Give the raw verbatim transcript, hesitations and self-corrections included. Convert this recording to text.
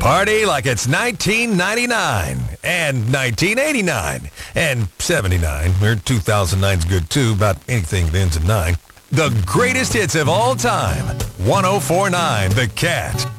Party like it's nineteen ninety-nine and nineteen eighty-nine and seventy-nine. Or two thousand nine's good too, about anything that ends in nine. The greatest hits of all time. one oh four point nine The Cat.